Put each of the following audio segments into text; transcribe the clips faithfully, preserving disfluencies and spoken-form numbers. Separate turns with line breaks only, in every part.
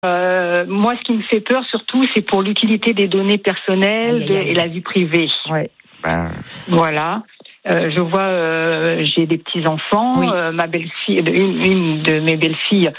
Euh, moi, ce qui me fait peur, surtout, c'est pour l'utilité des données personnelles
Aïe, aïe, aïe.
et la vie privée.
Ouais.
Ben,
Voilà. Euh, je vois, euh, j'ai des petits enfants.
Oui.
Euh, ma belle-fille, une, une de mes belles-filles,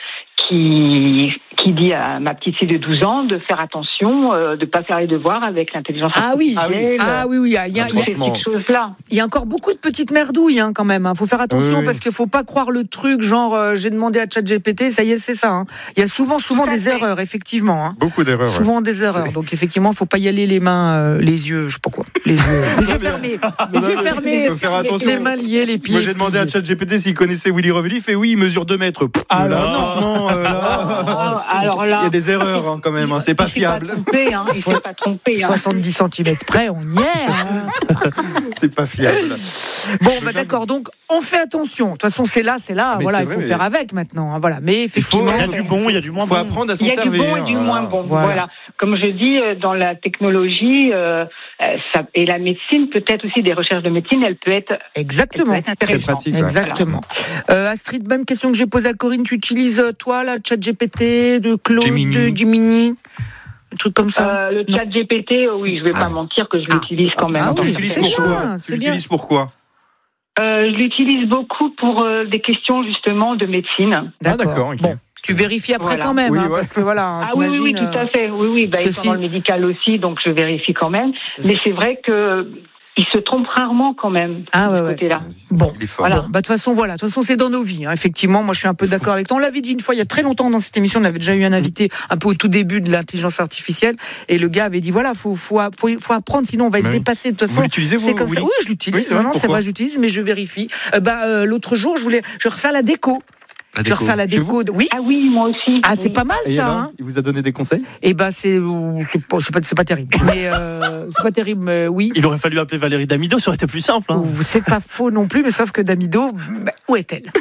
qui qui dit à ma petite fille de douze ans de faire attention, euh, de pas faire les devoirs avec l'intelligence
Ah oui,
artificielle.
ah oui, oui, il y a, il y a- il y a-
Ces petites choses-là.
il y a encore beaucoup de petites merdouilles hein, quand même. Il faut faire attention
Oui, oui.
parce qu'il faut pas croire le truc genre euh, j'ai demandé à ChatGPT, ça y est, c'est ça. hein. Il y a souvent, souvent
Tout à
des
fait.
erreurs, effectivement. hein.
beaucoup d'erreurs. ouais.
Souvent des erreurs. Donc effectivement, faut pas y aller les mains, euh, les yeux, je sais pas quoi, les yeux, les yeux fermés, les yeux fermés,
Faut faire attention.
les mains liées, les pieds.
Moi j'ai demandé à ChatGPT s'il connaissait Willy Revelli, il fait oui, il mesure deux mètres. Pff,
Ah,
là,
non.
franchement, euh, là,
Ah, alors là,
il y a des erreurs hein, quand même, hein, c'est pas
il s'est
fiable.
Pas trompé, hein, il s'est pas trompé. Hein.
soixante-dix centimètres près, on y est. hein.
C'est pas fiable.
Bon, bah d'accord. Donc, on fait attention. De toute façon, c'est là, c'est là.
Mais
voilà,
c'est
il faut
vrai,
faire
mais-
avec maintenant. hein, Voilà. Mais effectivement,
Il y a du bon, il y a du moins
Faut
bon.
apprendre à s'en
Il y a du
servir.
bon et du
voilà.
moins bon.
Voilà.
Voilà. Comme je dis, euh, dans la technologie euh, euh, ça, et la médecine, peut-être aussi des recherches de médecine, elle peut être, elle peut
exactement.
être intéressante.
Très pratique. ouais.
Exactement. Euh, Astrid, même question que j'ai posée à Corinne. Tu utilises, euh, toi, la ChatGPT, de Claude,
Gemini.
de Gemini, un truc comme ça
Euh, le chat G P T, euh, oui, je vais
Ah.
pas mentir que je
Ah.
l'utilise quand même.
Ah
Tu
oui,
l'utilises
c'est
pourquoi
bien,
Tu
c'est bien.
l'utilises pourquoi
Euh, je l'utilise beaucoup pour euh, des questions justement de médecine.
Ah, d'accord, ok.
Bon, tu vérifies après
Voilà.
quand même,
Oui,
hein,
ouais.
parce que voilà, hein,
Ah oui, oui, oui,
t'imagines,
tout à
euh,
fait. Oui, oui, bah,
ceci-
étant dans le médical aussi, donc je vérifie quand même. Mais c'est vrai que il se trompe rarement quand même.
Ah
de
ouais,
ce
ouais.
côté-là.
Bon,
il est fort.
voilà.
Bon, bah, de toute façon, voilà. De toute façon, c'est dans nos vies. hein. Effectivement, moi, je suis un peu d'accord avec toi. On l'avait dit une fois, il y a très longtemps dans cette émission, on avait déjà eu un invité un peu au tout début de l'intelligence artificielle, et le gars avait dit voilà, faut faut faut, faut apprendre, sinon on va être
Mais oui.
dépassé. De toute façon,
Vous l'utilisez, vous,
c'est comme ça.
Willy
Oui, je l'utilise.
Oui, c'est
non,
vrai,
non, c'est
pourquoi
vrai, j'utilise, mais je vérifie. Euh, bah, euh, l'autre jour, je voulais, je vais refaire la déco.
La
Je vais refaire la
Chez vous
déco. de- Oui.
Ah oui, moi aussi.
Ah, c'est
Oui.
pas mal
Et
ça.
alors,
Hein.
il vous a donné des conseils
Et ben c'est c'est pas c'est pas, c'est pas terrible. Mais euh, c'est pas terrible. Mais oui.
Il aurait fallu appeler Valérie Damido, ça aurait été plus simple. Hein.
Ou- C'est pas faux non plus, mais sauf que Damido, bah, où est-elle?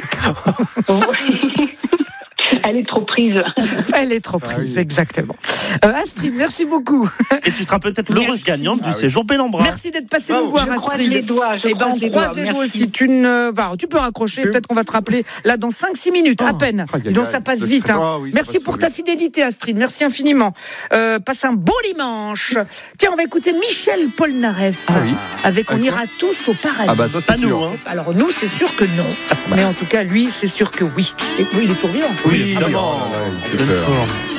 Elle est trop prise.
Elle est trop
Ah
prise,
oui.
exactement. Euh, Astrid, merci beaucoup.
Et tu seras peut-être l'heureuse gagnante du
Ah oui.
séjour Bellambra.
Merci d'être passé
Bravo.
nous voir,
Je croise
Astrid.
les doigts. Je
Eh ben, on
croise les
croise
doigts.
les doigts
Merci.
aussi. Tu, ne... va, tu peux raccrocher.
Je-
Peut-être qu'on va te rappeler là dans cinq six minutes, à peine.
Aïe, aïe,
Donc
aïe.
ça passe
Ça
vite.
serait-
hein.
Ah oui, ça
Merci
passe
pour
trop
ta
vite.
fidélité, Astrid. Merci infiniment. Euh, passe un beau dimanche. Tiens, on va écouter Michel Polnareff
Ah oui.
avec On
Avec
ira tous au paradis.
Ah bah ça c'est
Pas nous,
sûr.
hein.
Alors nous, c'est sûr que non. Mais en tout cas, lui, c'est sûr que oui. Et oui, il est toujours vivant.
Oui,
Ah,
évidemment.
ouais, ouais, il fait
Bonne
peur.
forme.